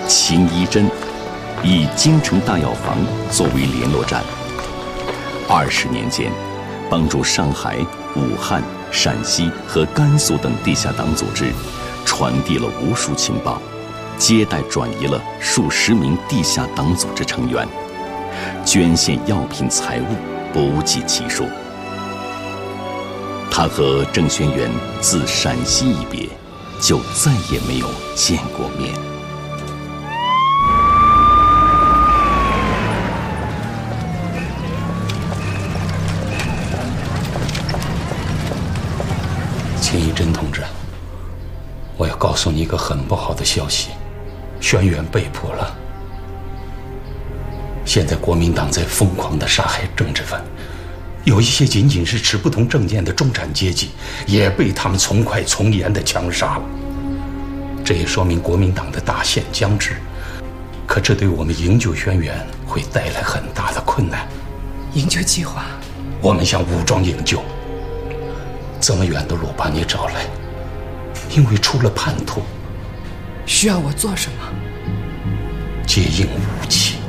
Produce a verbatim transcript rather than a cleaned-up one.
秦一珍以京城大药房作为联络站，二十年间，帮助上海、武汉、陕西和甘肃等地下党组织传递了无数情报，接待转移了数十名地下党组织成员，捐献药品财物不计其数。他和郑轩辕自陕西一别，就再也没有见过面。 秦一珍同志，我要告诉你一个很不好的消息，轩辕被捕了。现在国民党在疯狂地杀害政治犯，有一些仅仅是持不同政见的中产阶级也被他们从快从严地枪杀了。这也说明国民党的大限将至，可这对我们营救轩辕会带来很大的困难。 营救计划， 我们想武装营救，这么远的路把你找来，因为出了叛徒。 需要我做什么？ 接应武器。